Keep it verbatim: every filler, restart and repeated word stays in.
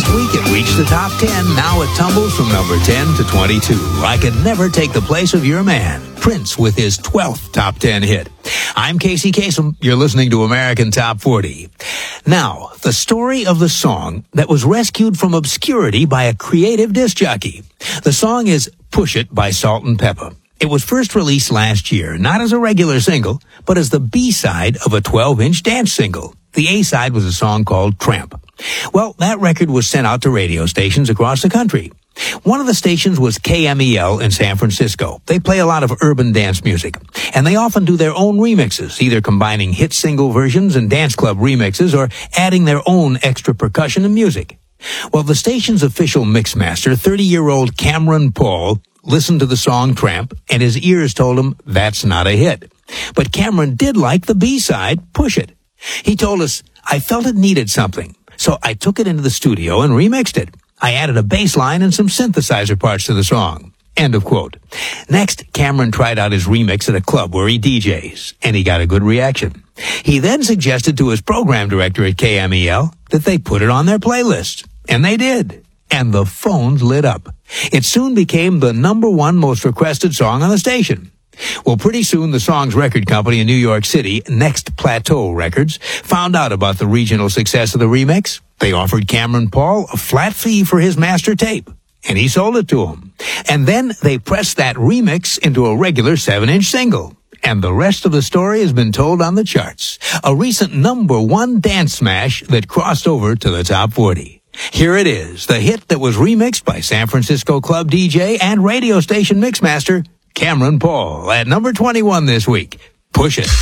Last week it reached the top ten. Now it tumbles from number ten to twenty-two. I Could Never Take the Place of Your Man. Prince with his twelfth top ten hit. I'm Casey Kasem. You're listening to American Top forty. Now, the story of the song that was rescued from obscurity by a creative disc jockey. The song is Push It by Salt and Pepper. It was first released last year, not as a regular single, but as the B-side of a twelve-inch dance single. The A-side was a song called Tramp. Well, that record was sent out to radio stations across the country. One of the stations was K M E L in San Francisco. They play a lot of urban dance music, and they often do their own remixes, either combining hit single versions and dance club remixes or adding their own extra percussion and music. Well, the station's official mixmaster, thirty-year-old Cameron Paul, listened to the song Tramp, and his ears told him that's not a hit. But Cameron did like the B-side, Push It. He told us, I felt it needed something, so I took it into the studio and remixed it. I added a bass line and some synthesizer parts to the song. End of quote. Next, Cameron tried out his remix at a club where he D Js, and he got a good reaction. He then suggested to his program director at K M E L that they put it on their playlist, and they did. And the phones lit up. It soon became the number one most requested song on the station. Well, pretty soon the song's record company in New York City, Next Plateau Records, found out about the regional success of the remix. They offered Cameron Paul a flat fee for his master tape, and he sold it to him. And then they pressed that remix into a regular seven-inch single. And the rest of the story has been told on the charts. A recent number one dance smash that crossed over to the top forty. Here it is, the hit that was remixed by San Francisco club D J and radio station mixmaster Cameron Paul at number twenty-one this week. Push It.